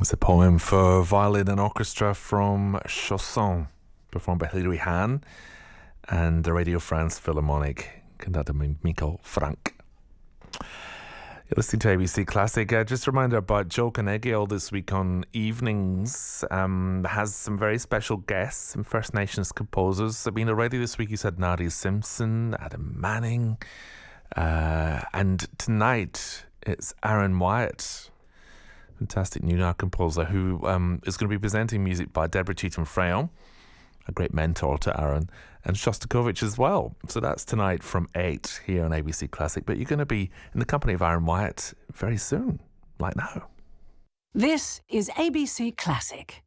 It's a poem for violin and orchestra from Chausson, performed by Hilary Hahn and the Radio France Philharmonic, conducted by Michael Frank. You're listening to ABC Classic. Just a reminder about Joe Carnegie this week on evenings. Has some very special guests, some First Nations composers. I mean, already this week he's had Nadia Simpson, Adam Manning, and tonight it's Aaron Wyatt, fantastic New York composer who is going to be presenting music by Deborah Cheetham-Freyon, a great mentor to Aaron, and Shostakovich as well. So that's tonight from 8 here on ABC Classic. But you're going to be in the company of Aaron Wyatt very soon, like now. This is ABC Classic.